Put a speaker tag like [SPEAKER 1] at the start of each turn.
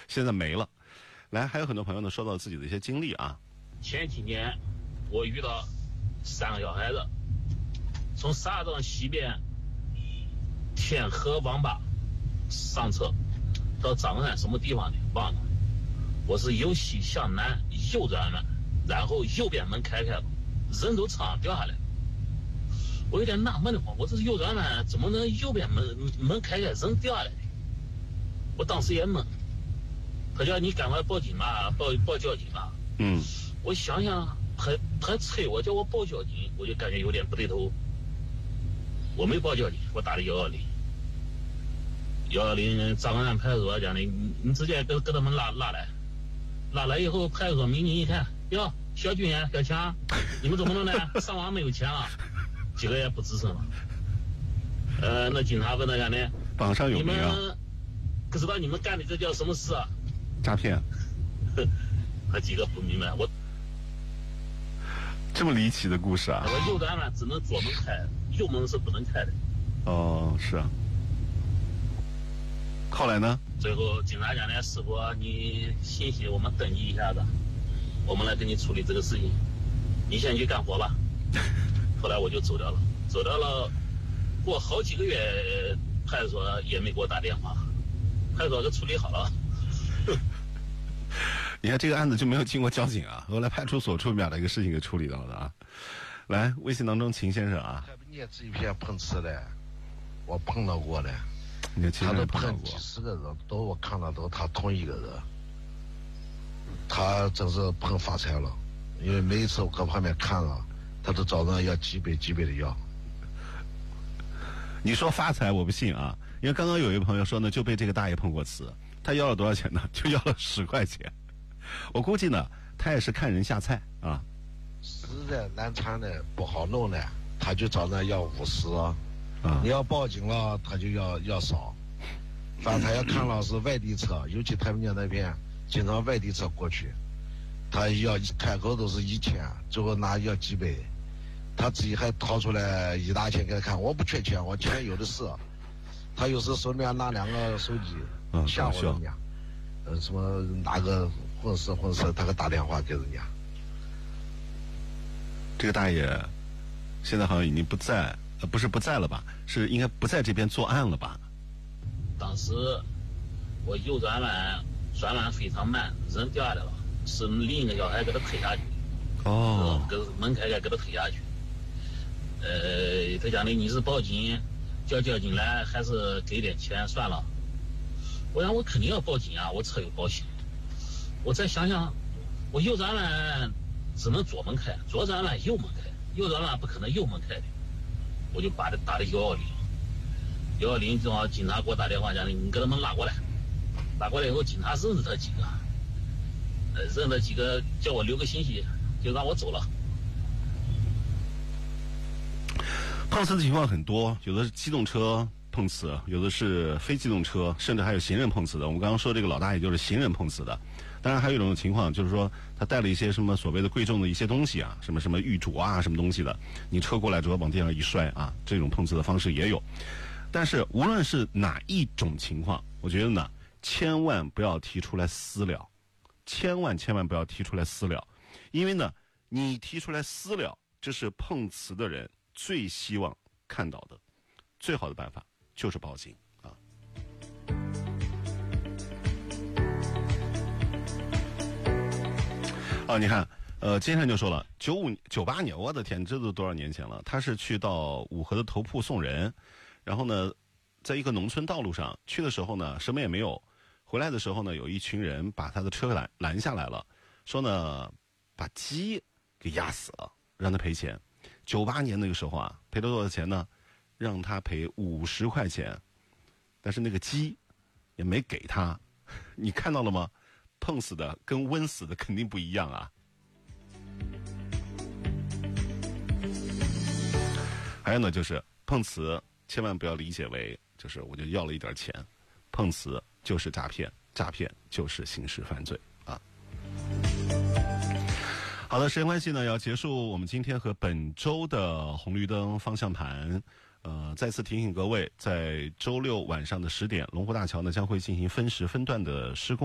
[SPEAKER 1] 现在没了。来，还有很多朋友呢说到自己的一些经历啊。
[SPEAKER 2] 前几年我遇到3个小孩子，从沙庄西边天河网吧上车到张山什么地方呢？忘了。我是由西向南右转弯，然后右边门开了，人都车上掉下来了。我有点纳闷的慌，我这是右转弯，怎么能右边门开人掉下来呢？我当时也懵。他叫你赶快报警吧，报交警吧。我想想，还催我叫我报交警，我就感觉有点不对头。我没报交警，我打的110，110张安派出所讲的，你直接给他们拉来以后，派出所民警一看，哟，小军呀，小强，你们怎么弄的？上网没有钱啊？几个也不吱声了。那警察问他讲的，
[SPEAKER 1] 榜上有名啊，
[SPEAKER 2] 你们不知道你们干的这叫什么事啊？
[SPEAKER 1] 诈骗。
[SPEAKER 2] 他几个不明白，我
[SPEAKER 1] 这么离奇的故事啊！
[SPEAKER 2] 我右转弯只能左门开，右门是不能开的。
[SPEAKER 1] 哦，是啊。后来呢？
[SPEAKER 2] 最后警察讲的，师傅，你信息我们登记一下子，我们来给你处理这个事情，你先去干活吧。后来我就走掉了，过好几个月，派出所也没给我打电话，派出所给处理好了。
[SPEAKER 1] 你看这个案子就没有经过交警啊，后来派出所出面的一个事情给处理到了啊。来，微信当中秦先生啊，
[SPEAKER 3] 你也这一片碰瓷的，我碰到过的，
[SPEAKER 1] 他
[SPEAKER 3] 都碰几十个人，都我看到都他同一个人，他真是碰发财了，因为每一次我搁旁边看了，他都找人要几倍的要。
[SPEAKER 1] 你说发财我不信啊，因为刚刚有一个朋友说呢，就被这个大爷碰过瓷，他要了多少钱呢？就要了10块钱。我估计呢，他也是看人下菜啊。
[SPEAKER 3] 实在难缠的不好弄的，他就找人要50啊。你要报警了，他就要少。反正他要看到是外地车，尤其太平间那边经常外地车过去，他要开口都是1000，最后拿要几倍，他自己还掏出来1大千给他看，我不缺钱，我钱有的是。他有时手里面拿2个手机吓唬人家，什么哪个混事，他给打电话给人家。
[SPEAKER 1] 这个大爷现在好像已经不在，不是不在了吧？是应该不在这边作案了吧？
[SPEAKER 2] 当时我右转弯非常慢，人掉下来了，是另一个小孩给他推下去。给门开给他推下去。他讲的你是报警，叫交警来，还是给点钱算了？我想我肯定要报警啊，我车有保险。我再想想，我右转弯只能左门开，左转弯右门开，右转弯不可能右门开的。我就打的110，110正好警察给我打电话讲的，你给他们拉过来以后，警察认识他几个，叫我留个信息，就让我走了。
[SPEAKER 1] 碰瓷的情况很多，有的是机动车碰瓷，有的是非机动车，甚至还有行人碰瓷的。我们刚刚说这个老大爷就是行人碰瓷的。当然还有一种情况，就是说他带了一些什么所谓的贵重的一些东西啊，什么玉镯啊，什么东西的，你车过来之后往地上一摔啊，这种碰瓷的方式也有。但是无论是哪一种情况，我觉得呢，千万不要提出来私了，千万不要提出来私了，因为呢，你提出来私了，这是碰瓷的人最希望看到的。最好的办法就是报警啊。你看，金山就说了，98年，我的天，这都多少年前了？他是去到五河的头铺送人，然后呢，在一个农村道路上去的时候呢，什么也没有，回来的时候呢，有一群人把他的车拦下来了，说呢，把鸡给压死了，让他赔钱。98年那个时候啊，赔了多少钱呢？让他赔50块钱，但是那个鸡也没给他，你看到了吗？碰死的跟温死的肯定不一样啊。还有呢，就是碰瓷千万不要理解为就是我就要了一点钱，碰瓷就是诈骗，诈骗就是刑事犯罪啊。好的，时间关系呢，要结束我们今天和本周的红绿灯方向盘。再次提醒各位，在周六晚上的10点，龙湖大桥呢将会进行分时分段的施工。